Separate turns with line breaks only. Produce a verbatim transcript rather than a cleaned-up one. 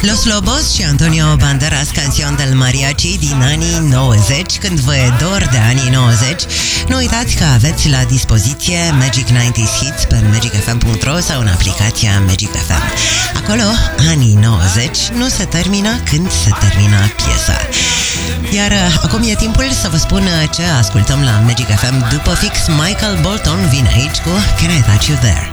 Los Lobos și Antonio Banderas, Canción del Mariachi din anii nouăzeci. Când vă e dor de anii nouăzeci, nu uitați că aveți la dispoziție Magic nouăzeci Hits pe magic f m punct r o sau în aplicația Magic F M. Acolo, anii nouăzeci nu se termină când se termină piesa. Iar acum e timpul să vă spun ce ascultăm la Magic F M după fix. Michael Bolton vine aici cu Can I Touch You There?